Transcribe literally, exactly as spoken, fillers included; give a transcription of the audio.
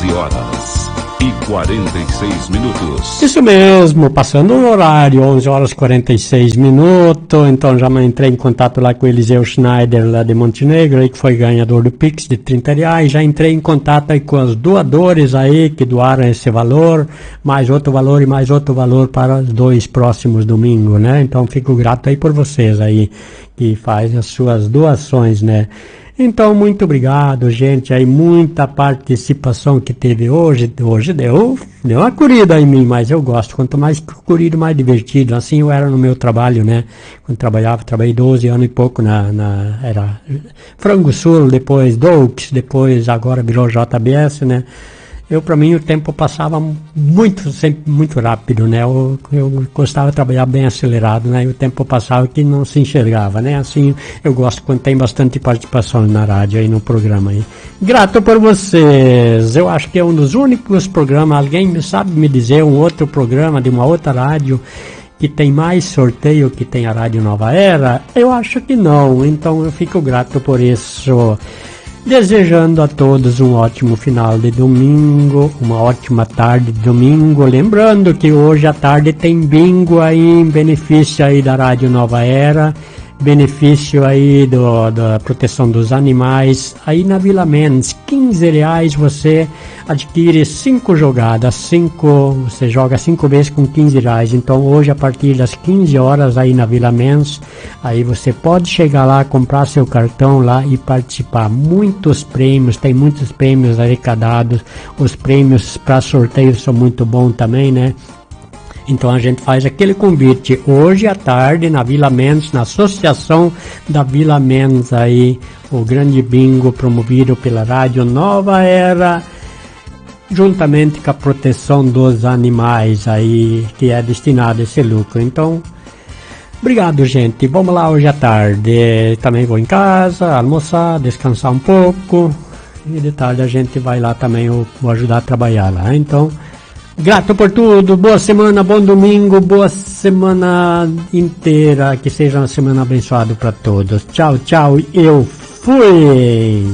horas e quarenta e seis minutos. Isso mesmo, passando o horário, onze horas e quarenta e seis minutos. Então já entrei em contato lá com o Eliseu Schneider, lá de Montenegro, aí, que foi ganhador do Pix de trinta reais. Já entrei em contato aí com os doadores aí, que doaram esse valor, mais outro valor e mais outro valor para os dois próximos domingos, né? Então fico grato aí por vocês aí, que fazem as suas doações, né? Então, muito obrigado, gente, aí muita participação que teve hoje, hoje deu, deu uma corrida em mim, mas eu gosto, quanto mais corrido, mais divertido, assim eu era no meu trabalho, né, quando trabalhava, trabalhei doze anos e pouco na, na era Frango Sul, depois Doux, depois agora virou J B S, né. Eu, para mim, o tempo passava muito, sempre muito rápido, né? Eu, eu gostava de trabalhar bem acelerado, né? E o tempo passava que não se enxergava, né? Assim, eu gosto quando tem bastante participação na rádio aí no programa aí. Grato por vocês. Eu acho que é um dos únicos programas, alguém sabe me dizer um outro programa de uma outra rádio que tem mais sorteio que tem a Rádio Nova Era? Eu acho que não, então eu fico grato por isso. Desejando a todos um ótimo final de domingo, uma ótima tarde de domingo. Lembrando que hoje à tarde tem bingo aí em benefício aí da Rádio Nova Era, benefício aí do, da proteção dos animais. Aí na Vila Mendes, quinze reais você adquire cinco jogadas, cinco, você joga cinco vezes com quinze reais. Então hoje a partir das quinze horas aí na Vila Mendes, aí você pode chegar lá, comprar seu cartão lá e participar. Muitos prêmios, tem muitos prêmios arrecadados, os prêmios para sorteio são muito bons também, né? Então a gente faz aquele convite hoje à tarde na Vila Mendes, na Associação da Vila Mendes aí, o grande bingo promovido pela Rádio Nova Era, juntamente com a proteção dos animais aí, que é destinado a esse lucro. Então, obrigado, gente. Vamos lá hoje à tarde. Também vou em casa, almoçar, descansar um pouco. E de tarde a gente vai lá também, eu vou ajudar a trabalhar lá. Então, grato por tudo, boa semana, bom domingo, boa semana inteira, que seja uma semana abençoada para todos. Tchau, tchau, eu fui!